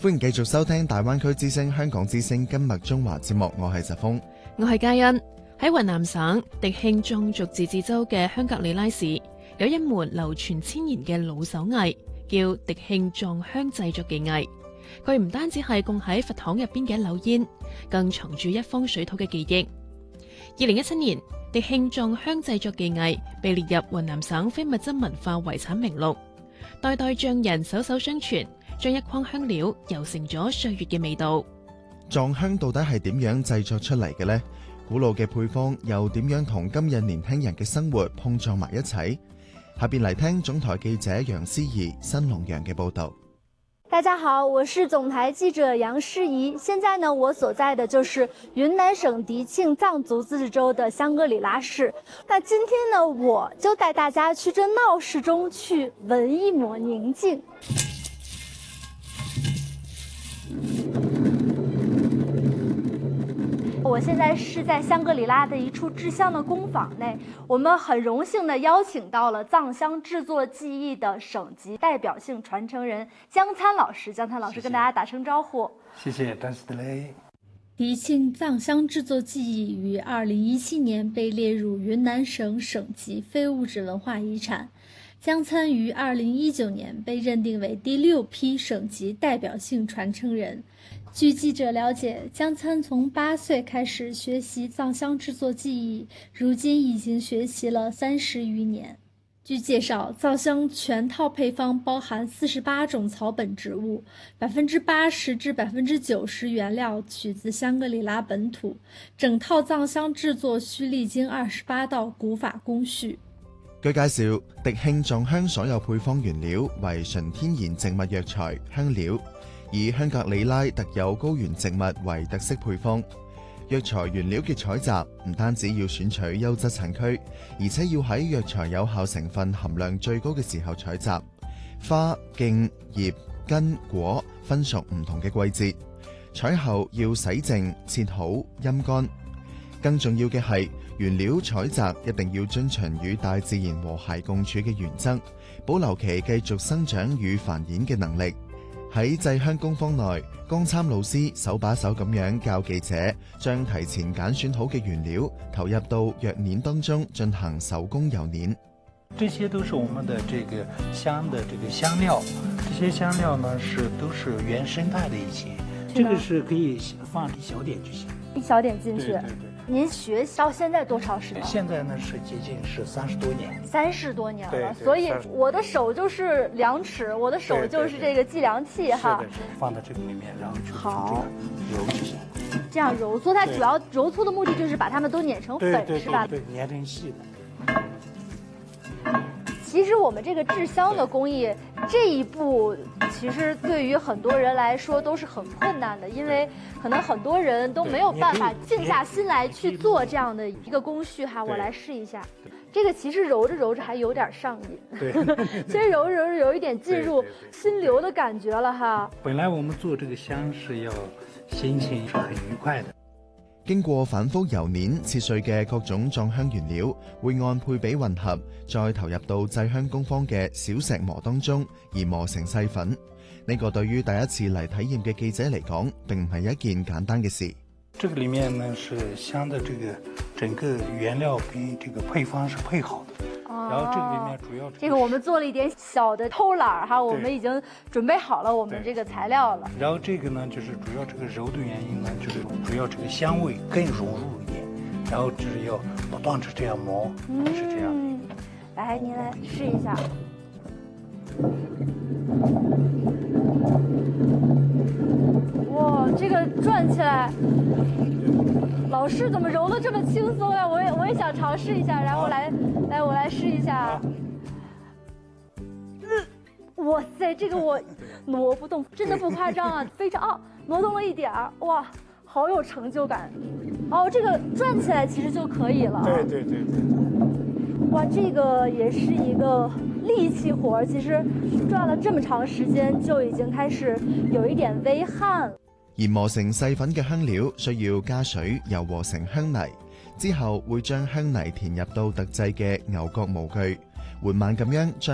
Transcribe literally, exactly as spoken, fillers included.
歡迎繼續收聽大灣區之聲香港之聲今日中華節目，我係疾風， 我係嘉欣。喺雲南省迪慶壯族自治州嘅香格里拉市，有一門流傳千年嘅老手藝，叫迪慶壯香製作技藝。佢唔單止係供喺佛堂入邊嘅一縷煙，更藏住一方水土嘅記憶。二零一七年，迪慶壯香製作技藝被列入雲南省非物質文化遺產名錄，代代匠人手手相傳，將一筐香料揉成咗歲月嘅味道。 壯香到底係點樣製作出嚟嘅呢？古老嘅配方又點樣同今日年輕人嘅生活碰撞埋一齊？下邊嚟聽總台記者楊思怡、新龍陽嘅報道。 大家好，我是總台記者楊詩怡。現在呢，我所在的就是雲南省迪慶藏族自治州的香格里拉市。那今天呢，我就帶大家去這鬧市中去聞一抹寧靜。我現在是在香格里拉的一處製香的工坊內，我們很榮幸地邀請到了藏香製作技藝的省級代表性傳承人江參老師。江參老師跟大家打聲招呼。 謝謝，丹斯德雷。 迪慶藏香製作技藝於二零一七年被列入雲南省省級非物質文化遺產。江參於二零一九年被認定為第六批省級代表性傳承人。據記者了解，江參從八歲開始學習藏香製作技藝，如今已經學習了三十餘年。據介紹，藏香全套配方包含四十八種草本植物，百分之八十至百分之九十原料取自香格里拉本土，整套藏香製作需歷經二十八道古法工序。 據介紹，迪慶壯香所有配方原料為純天然植物藥材香料，以香格里拉特有高原植物為特色配方。藥材原料嘅採集唔單止要選取優質產區，而且要喺藥材有效成分含量最高嘅時候採集。花、莖、葉、根、果分屬唔同嘅季節，採後要洗淨、切好、陰乾。更重要嘅係，原料採集一定要遵循與大自然和諧共處嘅原則，保留其繼續生長與繁衍嘅能力。喺製香工坊內，江參老師手把手咁樣教記者將提前揀選好嘅原料投入到藥碾當中進行手工揉捻。 這些都是我們的這個香的這個香料，這些香料呢是都是原生態的一些，這個是可以放一小點就行， 一小點進去。 對對對。 您學到現在多長時間？ 現在呢是接近是三十多年。 三十多年了， 對對， 所以我的手就是量尺，我的手就是這個計量器哈。 是的，是的，放到這個裡面，然後就好揉就行。 這樣揉搓，它主要揉搓的目的就是把它們都碾成粉， 對對對， 是吧？ 對，碾成細的。 其實我們這個製香的工藝這一步，其實對於很多人來說都是很困難的，因為可能很多人都沒有辦法靜下心來去做這樣的一個工序哈。我來試一下，這個其實揉着揉着還有點上癮， 對， 其實揉着揉着有一點進入心流的感覺了哈。 本來我們做這個香是要心情是很愉快的。 經過反覆揉捻切碎嘅各種壯香原料，會按配比混合，再投入到製香工坊嘅小石磨當中，而磨成細粉。呢個對於第一次嚟體驗嘅記者嚟講，並唔係一件簡單嘅事。 這個裡面呢是香的這個整個原料跟這個配方是配好的。然後這個裡面主要、這個、 這個我們做了一點小的偷懶哈，我們已經準備好了我們這個材料了。 然後這個呢，就是主要這個揉的原因呢，就是主要這個香味更融入一點，然後就是要不斷地這樣磨，嗯、是這樣的。 來，您來試一下。哇，這個轉起來。老師怎麼揉得這麼輕鬆呀？我也我也想嘗試一下，然後來來我來試一下。嗯，哇塞，這個我挪不動，真的不誇張啊，非常啊，挪動了一點兒，哇，好有成就感。哦，這個轉起來其實就可以了。 對對對對。 哇，這個也是一個力氣活，其實轉了這麼長時間就已經開始有一點微汗了。 而磨成細粉嘅香料需要加水揉和成香泥，之後會將香泥填入到特製嘅牛角模具，緩慢咁樣將